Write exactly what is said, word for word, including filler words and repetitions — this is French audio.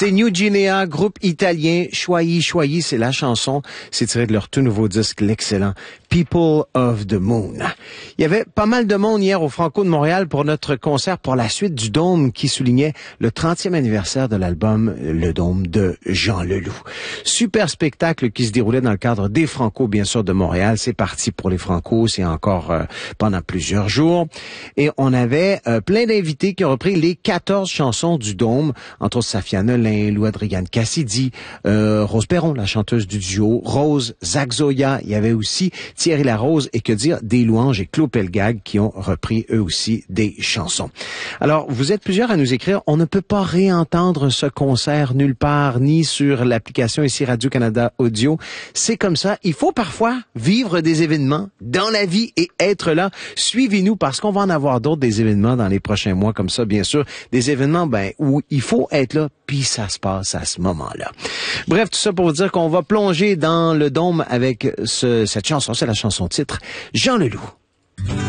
C'est New Guinea, groupe italien. Choyez, choyez, c'est la chanson. C'est tiré de leur tout nouveau disque, l'excellent People of the Moon. Il y avait pas mal de monde hier au Franco de Montréal pour notre concert pour la suite du Dôme qui soulignait le trentième anniversaire de l'album Le Dôme de Jean Leloup. Super spectacle qui se déroulait dans le cadre des Franco, bien sûr, de Montréal. C'est parti pour les Franco, c'est encore euh, pendant plusieurs jours. Et on avait euh, plein d'invités qui ont repris les quatorze chansons du Dôme, entre autres Safia Nolin, Lou Adrienne Cassidy, euh, Rose Perron, la chanteuse du duo, Rose, Zach Zoya. Il y avait aussi Thierry Larose et que dire des Louanges et Claude Pelgag qui ont repris eux aussi des chansons. Alors, vous êtes plusieurs à nous écrire. On ne peut pas réentendre ce concert nulle part, ni sur l'application ici Radio-Canada Audio. C'est comme ça. Il faut parfois vivre des événements dans la vie et être là. Suivez-nous parce qu'on va en avoir d'autres des événements dans les prochains mois comme ça, bien sûr. Des événements ben où il faut être là, puis ça se passe à ce moment-là. Bref, tout ça pour vous dire qu'on va plonger dans le Dôme avec ce, cette chanson. C'est la chanson titre, Jean Leloup.